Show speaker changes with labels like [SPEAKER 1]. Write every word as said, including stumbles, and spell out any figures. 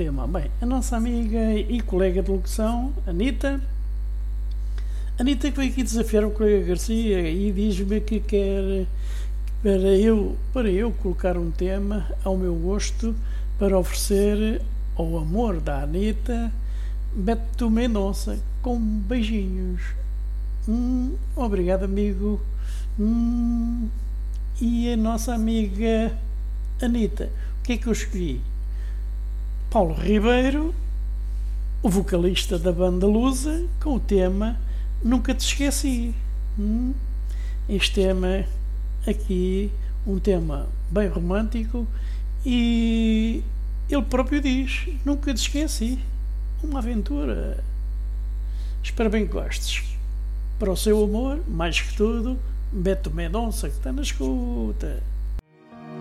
[SPEAKER 1] tema. Bem, a nossa amiga e colega de locução, Anitta, Anitta que veio aqui desafiar o colega Garcia e diz-me que quer para eu, para eu colocar um tema ao meu gosto para oferecer ao amor da Anitta, Beto Mendonça, com beijinhos. Hum, obrigado, amigo. Hum, e a nossa amiga Anitta, o que é que eu escolhi? Paulo Ribeiro, o vocalista da banda Lusa, com o tema Nunca Te Esqueci. Hum, este tema aqui, um tema bem romântico, e ele próprio diz: nunca te esqueci. Uma aventura. Espero bem que gostes. Para o seu amor, mais que tudo, Beto Mendonça, que está na escuta.